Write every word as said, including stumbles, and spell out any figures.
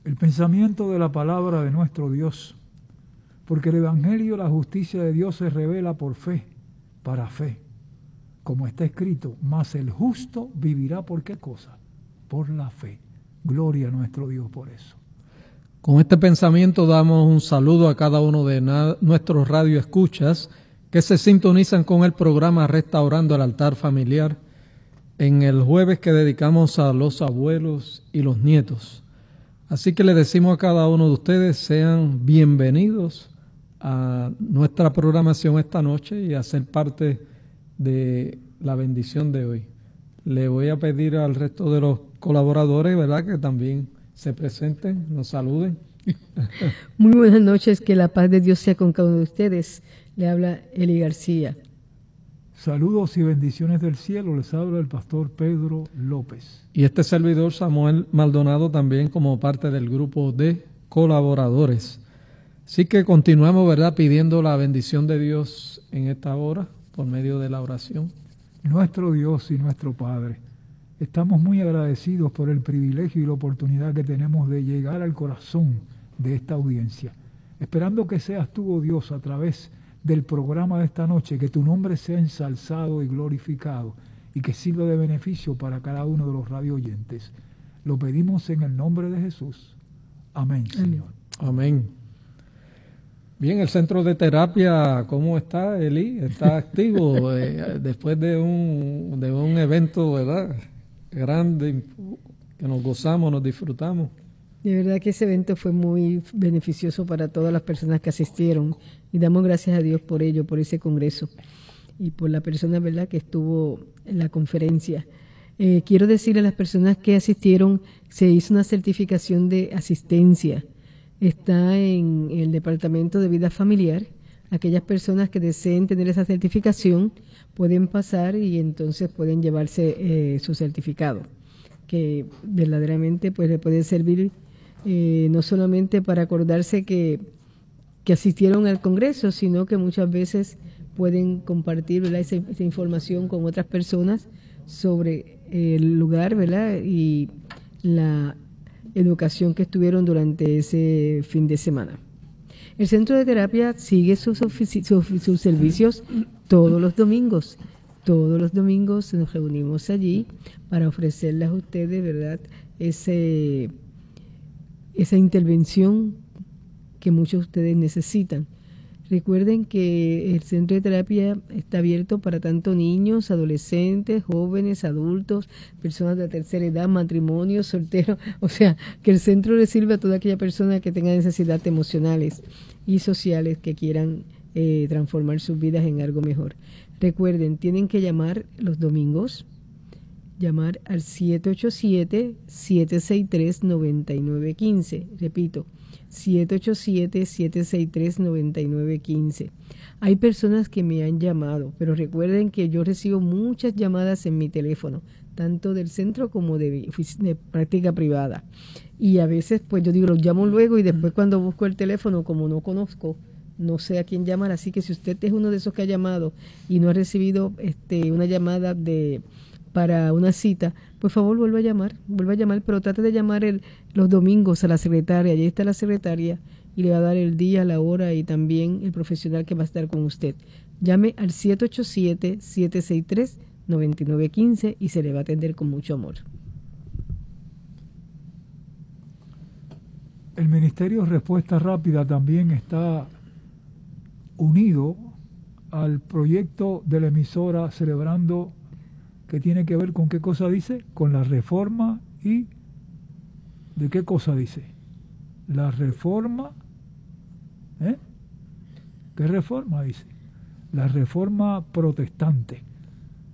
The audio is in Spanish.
El pensamiento de la palabra de nuestro Dios, porque el Evangelio, la justicia de Dios se revela por fe, para fe, como está escrito, mas el justo vivirá ¿por qué cosa? Por la fe. Gloria a nuestro Dios por eso. Con este pensamiento damos un saludo a cada uno de nuestros radioescuchas que se sintonizan con el programa Restaurando el Altar Familiar en el jueves que dedicamos a los abuelos y los nietos. Así que le decimos a cada uno de ustedes, sean bienvenidos a nuestra programación esta noche y a ser parte de la bendición de hoy. Le voy a pedir al resto de los colaboradores, ¿verdad?, que también se presenten, nos saluden. Muy buenas noches, que la paz de Dios sea con cada uno de ustedes. Le habla Eli García. Saludos y bendiciones del cielo, les habla el pastor Pedro López. Y este servidor Samuel Maldonado también como parte del grupo de colaboradores. Así que continuamos, ¿verdad?, pidiendo la bendición de Dios en esta hora por medio de la oración. Nuestro Dios y nuestro Padre, estamos muy agradecidos por el privilegio y la oportunidad que tenemos de llegar al corazón de esta audiencia, esperando que seas tú, oh Dios, a través del programa de esta noche, que tu nombre sea ensalzado y glorificado y que sirva de beneficio para cada uno de los radio oyentes. Lo pedimos en el nombre de Jesús. Amén, Señor. Amén. Bien, el centro de terapia, ¿cómo está, Eli? ¿Está activo eh, después de un, de un evento, ¿verdad?, grande, que nos gozamos, nos disfrutamos? De verdad que ese evento fue muy beneficioso para todas las personas que asistieron y damos gracias a Dios por ello, por ese congreso y por la persona, ¿verdad?, que estuvo en la conferencia. Eh, quiero decirle a las personas que asistieron, se hizo una certificación de asistencia. Está en el Departamento de Vida Familiar. Aquellas personas que deseen tener esa certificación pueden pasar y entonces pueden llevarse eh, su certificado, que verdaderamente pues le puede servir eh, no solamente para acordarse que, que asistieron al Congreso, sino que muchas veces pueden compartir, ¿verdad?, esa, esa información con otras personas sobre el lugar, ¿verdad?, y la educación que estuvieron durante ese fin de semana. El centro de terapia sigue sus, sus, sus servicios todos los domingos. Todos los domingos nos reunimos allí para ofrecerles a ustedes, ¿verdad?, ese, esa intervención que muchos de ustedes necesitan. Recuerden que el centro de terapia está abierto para tanto niños, adolescentes, jóvenes, adultos, personas de la tercera edad, matrimonios, solteros. O sea, que el centro le sirve a toda aquella persona que tenga necesidades emocionales y sociales que quieran eh, transformar sus vidas en algo mejor. Recuerden, tienen que llamar los domingos, llamar al siete ocho siete, siete seis tres, nueve nueve uno cinco. Repito, siete ocho siete, siete seis tres, nueve nueve uno cinco. Hay personas que me han llamado, pero recuerden que yo recibo muchas llamadas en mi teléfono, tanto del centro como de, de práctica privada. Y a veces, pues yo digo, los llamo luego y después cuando busco el teléfono, como no conozco, no sé a quién llamar. Así que si usted es uno de esos que ha llamado y no ha recibido este, una llamada de para una cita, por favor vuelva a llamar, vuelva a llamar, pero trate de llamar el, los domingos a la secretaria. Allí está la secretaria y le va a dar el día, la hora y también el profesional que va a estar con usted. Llame al siete ocho siete, siete seis tres, nueve nueve uno cinco y se le va a atender con mucho amor. El Ministerio Respuesta Rápida también está unido al proyecto de la emisora celebrando, que tiene que ver con qué cosa dice, con la reforma y de qué cosa dice, la reforma, ¿eh? ¿Qué reforma dice? La reforma protestante.